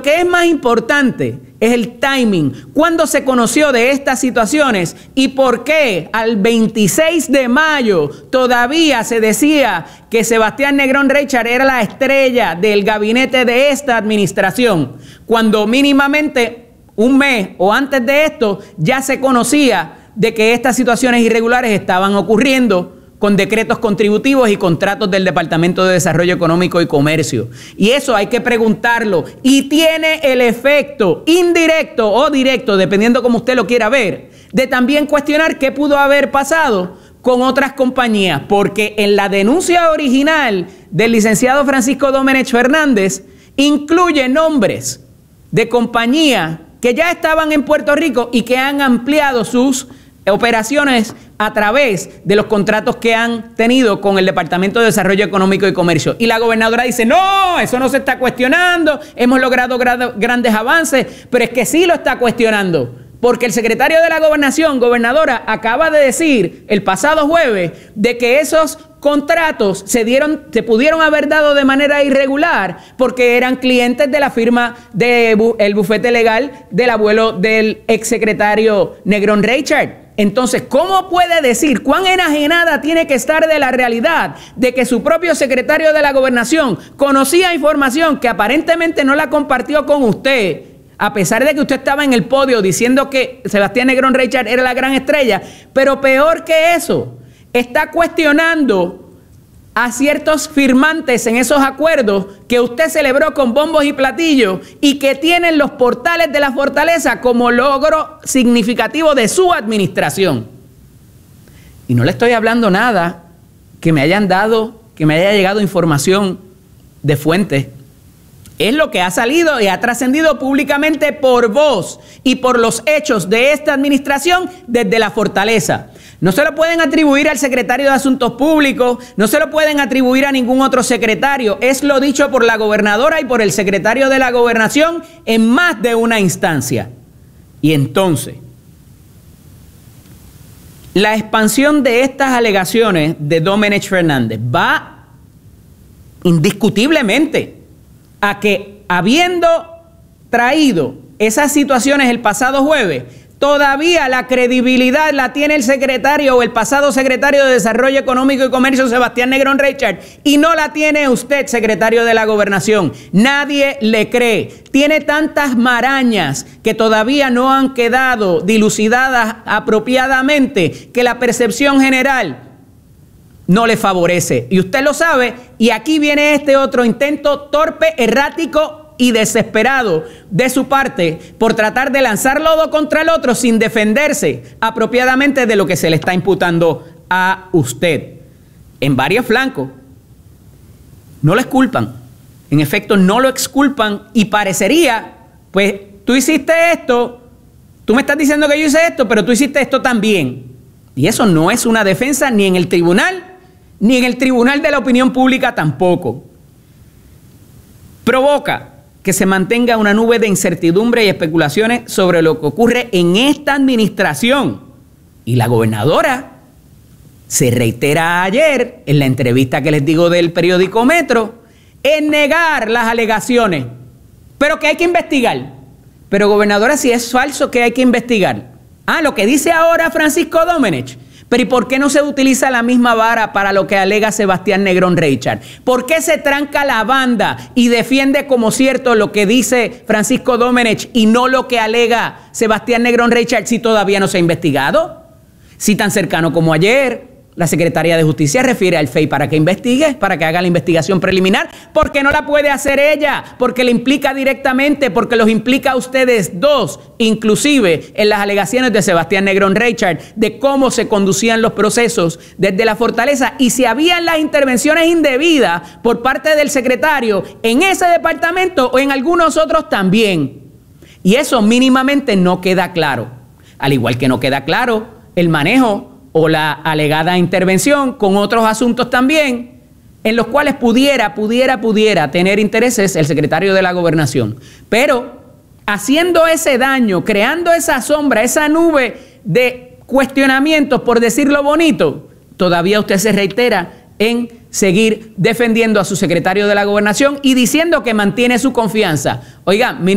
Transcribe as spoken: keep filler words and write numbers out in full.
que es más importante es el timing. ¿Cuándo se conoció de estas situaciones y por qué al veintiséis de mayo todavía se decía que Sebastián Negrón Reichard era la estrella del gabinete de esta administración, cuando mínimamente un mes o antes de esto ya se conocía de que estas situaciones irregulares estaban ocurriendo con decretos contributivos y contratos del Departamento de Desarrollo Económico y Comercio? Y eso hay que preguntarlo. Y tiene el efecto indirecto o directo, dependiendo como usted lo quiera ver, de también cuestionar qué pudo haber pasado con otras compañías. Porque en la denuncia original del licenciado Francisco Domenech Fernández incluye nombres de compañías que ya estaban en Puerto Rico y que han ampliado sus operaciones a través de los contratos que han tenido con el Departamento de Desarrollo Económico y Comercio. Y la gobernadora dice, no, eso no se está cuestionando, hemos logrado gra- grandes avances, pero es que sí lo está cuestionando, porque el secretario de la Gobernación, gobernadora, acaba de decir el pasado jueves de que esos contratos se dieron, se pudieron haber dado de manera irregular porque eran clientes de la firma del de bufete legal del abuelo del exsecretario Negrón Reichard. Entonces, ¿cómo puede decir cuán enajenada tiene que estar de la realidad de que su propio secretario de la Gobernación conocía información que aparentemente no la compartió con usted, a pesar de que usted estaba en el podio diciendo que Sebastián Negrón Reichard era la gran estrella? Pero peor que eso, está cuestionando a ciertos firmantes en esos acuerdos que usted celebró con bombos y platillos y que tienen los portales de la fortaleza como logro significativo de su administración. Y no le estoy hablando nada que me hayan dado, que me haya llegado información de fuentes. Es lo que ha salido y ha trascendido públicamente por voz y por los hechos de esta administración desde la fortaleza. No se lo pueden atribuir al secretario de Asuntos Públicos, no se lo pueden atribuir a ningún otro secretario. Es lo dicho por la gobernadora y por el secretario de la Gobernación en más de una instancia. Y entonces, la expansión de estas alegaciones de Domenech Fernández va indiscutiblemente a que, habiendo traído esas situaciones el pasado jueves, todavía la credibilidad la tiene el secretario o el pasado secretario de Desarrollo Económico y Comercio, Sebastián Negrón Reichard, y no la tiene usted, secretario de la Gobernación. Nadie le cree. Tiene tantas marañas que todavía no han quedado dilucidadas apropiadamente que la percepción general no le favorece. Y usted lo sabe, y aquí viene este otro intento torpe, errático y desesperado de su parte por tratar de lanzar lodo contra el otro sin defenderse apropiadamente de lo que se le está imputando a usted. En varios flancos no lo exculpan, en efecto no lo exculpan y parecería, pues tú hiciste esto, tú me estás diciendo que yo hice esto, pero tú hiciste esto también. Y eso no es una defensa ni en el tribunal, ni en el tribunal de la opinión pública tampoco. Provoca que se mantenga una nube de incertidumbre y especulaciones sobre lo que ocurre en esta administración. Y la gobernadora se reitera ayer, en la entrevista que les digo del periódico Metro, en negar las alegaciones, pero que hay que investigar. Pero gobernadora, si es falso, ¿qué hay que investigar? Ah, lo que dice ahora Francisco Domenech. Pero ¿y por qué no se utiliza la misma vara para lo que alega Sebastián Negrón Reichard? ¿Por qué se tranca la banda y defiende como cierto lo que dice Francisco Domenech y no lo que alega Sebastián Negrón Reichard si todavía no se ha investigado? Si tan cercano como ayer la Secretaría de Justicia refiere al F E I para que investigue, para que haga la investigación preliminar, porque no la puede hacer ella, porque le implica directamente, porque los implica a ustedes dos, inclusive en las alegaciones de Sebastián Negrón Reichard, de cómo se conducían los procesos desde la fortaleza y si habían las intervenciones indebidas por parte del secretario en ese departamento o en algunos otros también. Y eso mínimamente no queda claro, al igual que no queda claro el manejo o la alegada intervención con otros asuntos también, en los cuales pudiera, pudiera, pudiera tener intereses el secretario de la Gobernación. Pero haciendo ese daño, creando esa sombra, esa nube de cuestionamientos, por decirlo bonito, todavía usted se reitera en seguir defendiendo a su secretario de la Gobernación y diciendo que mantiene su confianza. Oiga,